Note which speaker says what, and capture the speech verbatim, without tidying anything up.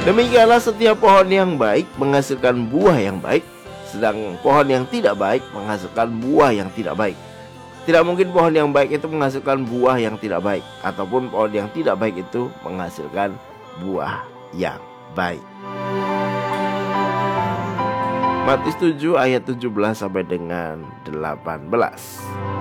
Speaker 1: Demikianlah setiap pohon yang baik menghasilkan buah yang baik, sedang pohon yang tidak baik menghasilkan buah yang tidak baik. Tidak mungkin pohon yang baik itu menghasilkan buah yang tidak baik, ataupun pohon yang tidak baik itu menghasilkan buah yang baik. Matius tujuh ayat tujuh belas sampai dengan delapan belas.